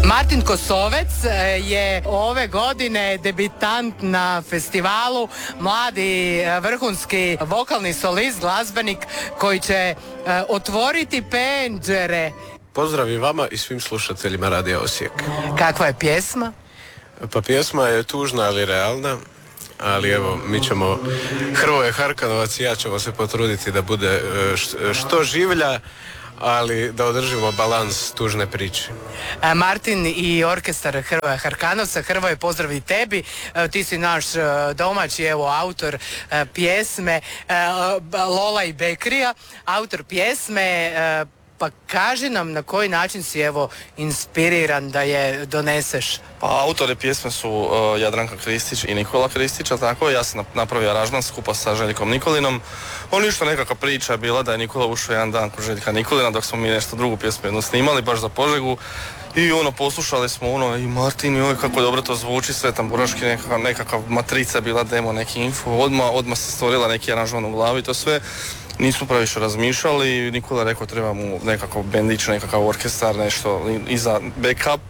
Martin Kosovec je ove godine debitant na festivalu, mladi vrhunski vokalni solist, glazbenik koji će otvoriti penđere. Pozdrav i vama i svim slušateljima Radija Osijek. Kakva je pjesma? Pa pjesma je tužna, ali realna. Ali evo, mi ćemo, Hrvoje Harkanovac i ja ćemo se potruditi da bude što življa, ali da održimo balans tužne priče. Martin i orkestar Hrvoja Harkanovca. Hrvoje, pozdrav i tebi. Ti si naš domaći, evo, autor pjesme Lola i Bekrija, autor pjesme. Pa kaži nam na koji način si evo inspiriran da je doneseš. Pa autori pjesme su Jadranka Kristić i Nikola Kristić, tako ja sam napravio aranžman skupa sa Željkom Nikolinom. On išto nekakva priča je bila da je Nikola ušao jedan dan kod Željka Nikolina dok smo mi nešto drugu pjesmu jednu snimali baš za Požegu. I poslušali smo i Martin, joj kako dobro to zvuči, sve tamburaški, nekakav matrica bila demo, neki info, odmah se stvorila neki aranžman u glavi, to sve. Nismo previše razmišljali, Nikola rekao treba mu nekakav bendić, nekakav orkestar, nešto i za backup.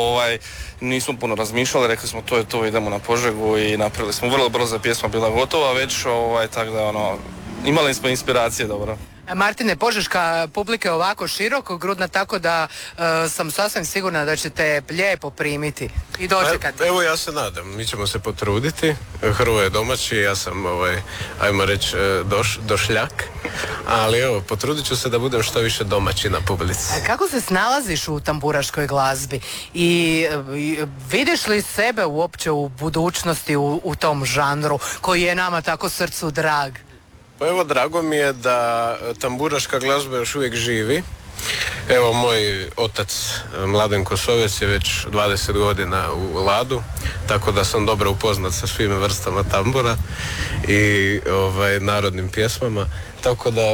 Nismo puno razmišljali, rekli smo to je to, idemo na Požegu i napravili smo. Vrlo brzo pjesma bila gotova već, tako da imali smo inspiracije dobro. Martine, požeška publika je ovako širokogrudna, tako da sam sasvim sigurna da ćete lijepo primiti i dočekati. Evo ja se nadam, mi ćemo se potruditi. Hrvoje je domaći, ja sam ajmo reći došljak, ali evo, potrudit ću se da budem što više domaći na publici. Kako se snalaziš u tamburaškoj glazbi i vidiš li sebe uopće u budućnosti u tom žanru koji je nama tako srcu drag? Pa evo, drago mi je da tamburaška glazba još uvijek živi. Evo, moj otac Mladen Kosovec je već 20 godina u Ladu, tako da sam dobro upoznat sa svim vrstama tambura i narodnim pjesmama. Tako da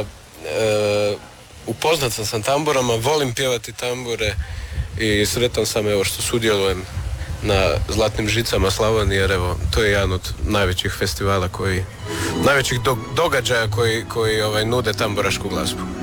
upoznat sam sa tamburama, volim pjevati tambure i sretan sam evo što sudjelujem na Zlatnim žicama Slavonije, jer evo, to je jedan od najvećih festivala najvećih događaja koji nude tamburašku glazbu.